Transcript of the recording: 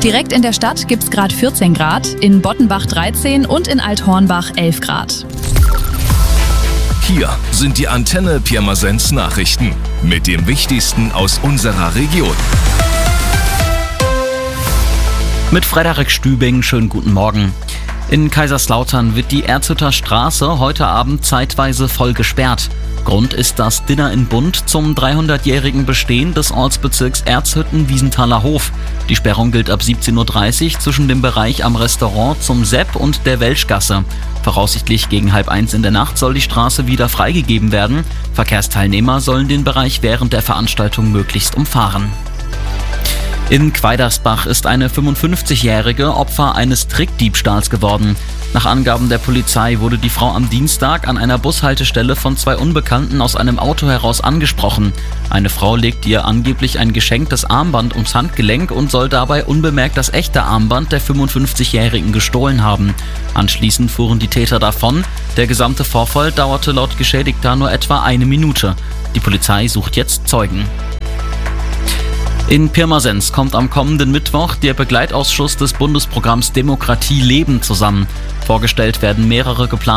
Direkt in der Stadt gibt's gerade 14 Grad, in Bottenbach 13 und in Althornbach 11 Grad. Hier sind die Antenne Pirmasens Nachrichten mit dem Wichtigsten aus unserer Region. Mit Frederik Stübing, schönen guten Morgen. In Kaiserslautern wird die Erzhütter Straße heute Abend zeitweise voll gesperrt. Grund ist das Dinner in Bund zum 300-jährigen Bestehen des Ortsbezirks Erzhütten-Wiesenthaler Hof. Die Sperrung gilt ab 17.30 Uhr zwischen dem Bereich am Restaurant zum Sepp und der Welschgasse. Voraussichtlich gegen 12:30 in der Nacht soll die Straße wieder freigegeben werden. Verkehrsteilnehmer sollen den Bereich während der Veranstaltung möglichst umfahren. In Quaidersbach ist eine 55-jährige Opfer eines Trickdiebstahls geworden. Nach Angaben der Polizei wurde die Frau am Dienstag an einer Bushaltestelle von 2 Unbekannten aus einem Auto heraus angesprochen. Eine Frau legte ihr angeblich ein geschenktes Armband ums Handgelenk und soll dabei unbemerkt das echte Armband der 55-Jährigen gestohlen haben. Anschließend fuhren die Täter davon. Der gesamte Vorfall dauerte laut Geschädigter nur etwa 1 Minute. Die Polizei sucht jetzt Zeugen. In Pirmasens kommt am kommenden Mittwoch der Begleitausschuss des Bundesprogramms Demokratie leben zusammen. Vorgestellt werden mehrere geplante